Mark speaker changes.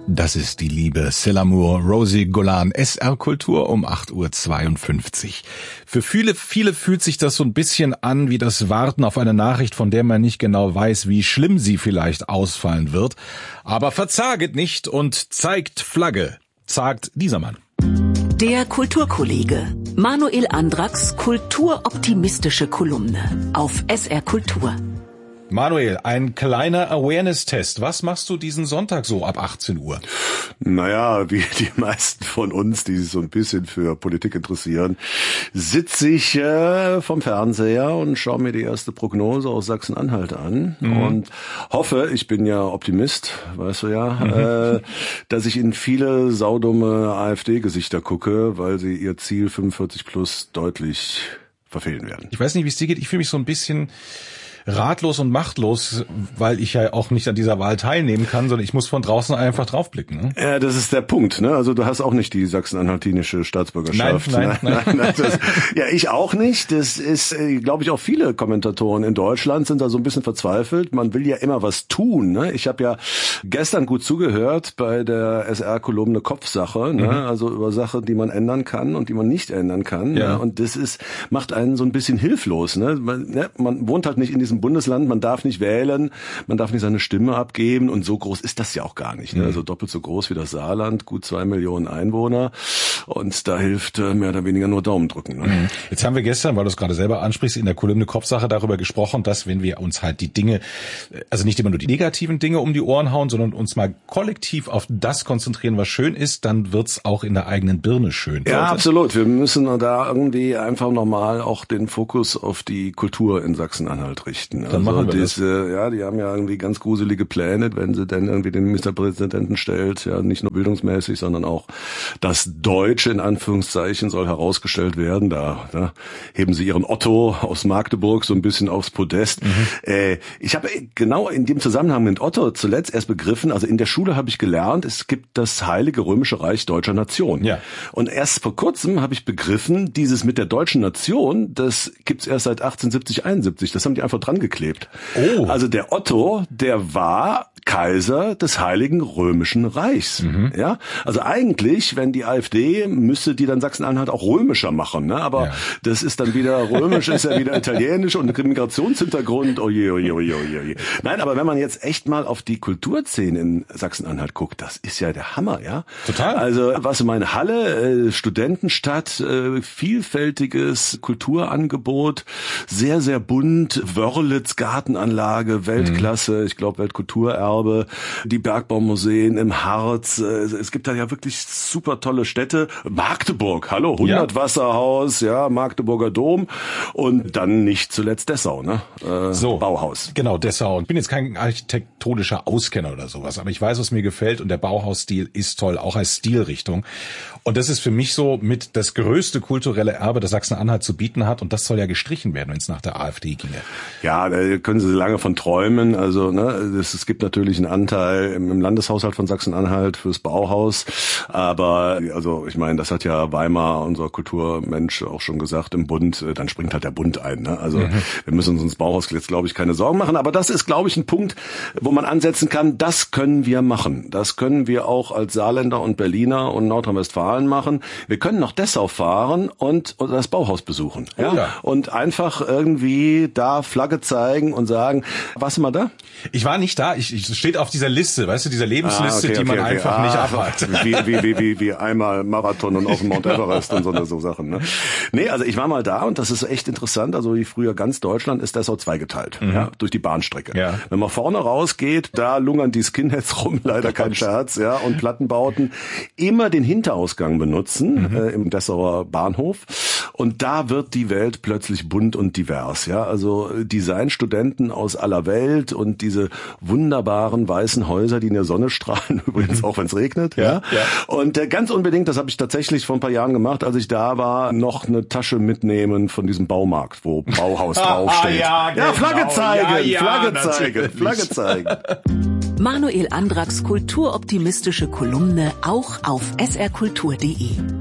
Speaker 1: Das ist die Liebe. C'est l'amour. Rosie Golan, SR Kultur um 8:52 Uhr. Für viele fühlt sich das so ein bisschen an wie das Warten auf eine Nachricht, von der man nicht genau weiß, wie schlimm sie vielleicht ausfallen wird. Aber verzaget nicht und zeigt Flagge, sagt dieser Mann.
Speaker 2: Der Kulturkollege. Manuel Andrax' kulturoptimistische Kolumne auf SR Kultur.
Speaker 1: Manuel, ein kleiner Awareness-Test. Was machst du diesen Sonntag so ab 18 Uhr?
Speaker 3: Naja, wie die meisten von uns, die sich so ein bisschen für Politik interessieren, sitze ich vom Fernseher und schaue mir die erste Prognose aus Sachsen-Anhalt an und hoffe, ich bin ja Optimist, weißt du ja, dass ich in viele saudumme AfD-Gesichter gucke, weil sie ihr Ziel 45 plus deutlich verfehlen werden.
Speaker 1: Ich weiß nicht, wie es dir geht. Ich fühle mich so ein bisschen ratlos und machtlos, weil ich ja auch nicht an dieser Wahl teilnehmen kann, sondern ich muss von draußen einfach draufblicken. Ne?
Speaker 3: Ja, das ist der Punkt. Ne? Also du hast auch nicht die sachsen-anhaltinische Staatsbürgerschaft.
Speaker 1: Nein.
Speaker 3: Ja, ich auch nicht. Das ist, glaube ich, auch viele Kommentatoren in Deutschland sind da so ein bisschen verzweifelt. Man will ja immer was tun. Ne? Ich habe ja gestern gut zugehört bei der SR-Kolumne Kopfsache, ne? Also über Sachen, die man ändern kann und die man nicht ändern kann.
Speaker 1: Ja.
Speaker 3: Ne? Und das macht einen so ein bisschen hilflos. Ne? Man wohnt halt nicht in diesem Bundesland, man darf nicht wählen, man darf nicht seine Stimme abgeben und so groß ist das ja auch gar nicht. Ne? Also doppelt so groß wie das Saarland, gut 2 Millionen Einwohner und da hilft mehr oder weniger nur Daumen drücken. Ne?
Speaker 1: Jetzt haben wir gestern, weil du es gerade selber ansprichst, in der Kolumne Kopfsache darüber gesprochen, dass wenn wir uns halt die Dinge, also nicht immer nur die negativen Dinge um die Ohren hauen, sondern uns mal kollektiv auf das konzentrieren, was schön ist, dann wird's auch in der eigenen Birne schön.
Speaker 3: Ja, absolut. Wir müssen da irgendwie einfach nochmal auch den Fokus auf die Kultur in Sachsen-Anhalt richten.
Speaker 1: Dann machen wir das.
Speaker 3: Ja, die haben ja irgendwie ganz gruselige Pläne, wenn sie denn irgendwie den Ministerpräsidenten stellt, ja, nicht nur bildungsmäßig, sondern auch das Deutsche in Anführungszeichen soll herausgestellt werden. Da heben sie ihren Otto aus Magdeburg so ein bisschen aufs Podest. Ich habe genau in dem Zusammenhang mit Otto zuletzt erst begriffen, also in der Schule habe ich gelernt, es gibt das Heilige Römische Reich deutscher Nation.
Speaker 1: Ja.
Speaker 3: Und erst vor kurzem habe ich begriffen, dieses mit der deutschen Nation, das gibt's erst seit 1870, 71. Das haben die einfach dran geklebt.
Speaker 1: Oh.
Speaker 3: Also der Otto, der war Kaiser des Heiligen Römischen Reichs. Ja, also eigentlich, wenn die AfD, müsste die dann Sachsen-Anhalt auch römischer machen, ne? Aber
Speaker 1: ja,
Speaker 3: das ist dann wieder römisch, ist ja wieder italienisch und ein Migrationshintergrund. Oje. Nein, aber wenn man jetzt echt mal auf die Kulturszene in Sachsen-Anhalt guckt, das ist ja der Hammer, ja?
Speaker 1: Total.
Speaker 3: Also was in meine Halle, Studentenstadt, vielfältiges Kulturangebot, sehr, sehr bunt, Wörlitz Gartenanlage, Weltklasse, ich glaube Weltkulturerbe, die Bergbaumuseen im Harz, es gibt da ja wirklich super tolle Städte. Magdeburg, hallo, 100 Wasserhaus, ja, Magdeburger Dom und dann nicht zuletzt Dessau, ne? Bauhaus.
Speaker 1: Genau, Dessau. Ich bin jetzt kein architektonischer Auskenner oder sowas, aber ich weiß, was mir gefällt und der Bauhausstil ist toll, auch als Stilrichtung. Und das ist für mich so mit das größte kulturelle Erbe, das Sachsen-Anhalt zu bieten hat und das soll ja gestrichen werden, wenn es nach der AfD ginge.
Speaker 3: Ja, da können Sie lange von träumen. Also es gibt natürlich einen Anteil im Landeshaushalt von Sachsen-Anhalt fürs Bauhaus, aber also ich meine, das hat ja Weimar, unser Kulturmensch, auch schon gesagt im Bund, dann springt halt der Bund ein. Ne? Also wir müssen uns ins Bauhaus jetzt, glaube ich, keine Sorgen machen, aber das ist, glaube ich, ein Punkt, wo man ansetzen kann, das können wir machen. Das können wir auch als Saarländer und Berliner und Nordrhein-Westfalen machen. Wir können nach Dessau fahren und das Bauhaus besuchen. Ja?
Speaker 1: Ja.
Speaker 3: Und einfach irgendwie da Flagge zeigen und sagen, warst du mal da?
Speaker 1: Ich war nicht da, ich steht auf dieser Liste, weißt du, dieser Lebensliste, die man einfach nicht abhakt.
Speaker 3: Wie einmal Marathon und auf dem Mount Everest und so Sachen. Ne? Nee, also ich war mal da und das ist echt interessant. Also wie früher ganz Deutschland ist Dessau zweigeteilt, ja, durch die Bahnstrecke.
Speaker 1: Ja.
Speaker 3: Wenn man vorne rausgeht, da lungern die Skinheads rum, leider kein Scherz, ja, und Plattenbauten. Immer den Hinterausgang benutzen im Dessauer Bahnhof und da wird die Welt plötzlich bunt und divers. Ja, also Designstudenten aus aller Welt und diese wunderbaren weißen Häuser, die in der Sonne strahlen, übrigens auch wenn es regnet. Ja. Und ganz unbedingt, das habe ich tatsächlich vor ein paar Jahren gemacht, als ich da war, noch eine Tasche mitnehmen von diesem Baumarkt, wo Bauhaus draufsteht.
Speaker 1: Genau.
Speaker 3: Flagge zeigen,
Speaker 1: Flagge
Speaker 3: zeigen.
Speaker 2: Manuel Andrax' kulturoptimistische Kolumne auch auf srkultur.de.